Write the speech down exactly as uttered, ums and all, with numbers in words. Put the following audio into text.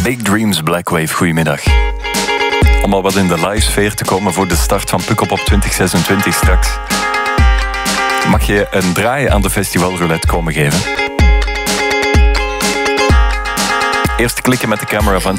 Big Dreams Blackwave, goedemiddag. Om al wat in de live sfeer te komen voor de start van Pukkelpop twintig zesentwintig straks, mag je een draai aan de festivalroulette komen geven. Eerst klikken met de camera van